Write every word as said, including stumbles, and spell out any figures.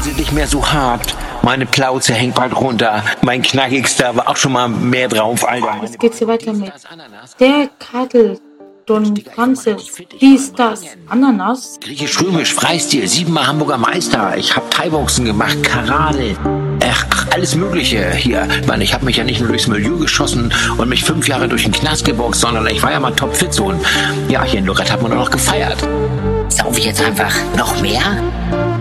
Die sind nicht mehr so hart. Meine Plauze hängt bald runter. Mein Knackigster war auch schon mal mehr drauf, Alter. Jetzt geht's hier weiter mit der Kadel. Don Franzis, dies, das, Ananas. Griechisch-Römisch, Freistil, siebenmal Hamburger Meister. Ich hab Thai-Boxen gemacht, Karate. Ach, ach, alles Mögliche hier. Ich meine, ich habe mich ja nicht nur durchs Milieu geschossen und mich fünf Jahre durch den Knast geboxt, sondern ich war ja mal topfit und ja, hier in Lorette hat man auch noch gefeiert. Sauf ich jetzt einfach noch mehr?